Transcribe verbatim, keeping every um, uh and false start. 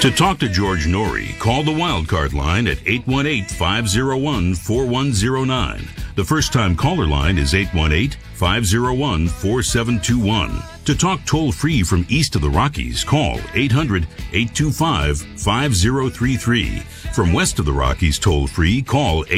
To talk to George Norrie, call the Wildcard line at eight one eight, five oh one, four one oh nine. The first-time caller line is eight one eight, five oh one, four seven two one. To talk toll-free from east of the Rockies, call eight hundred, eight two five, five oh three three. From west of the Rockies toll-free, call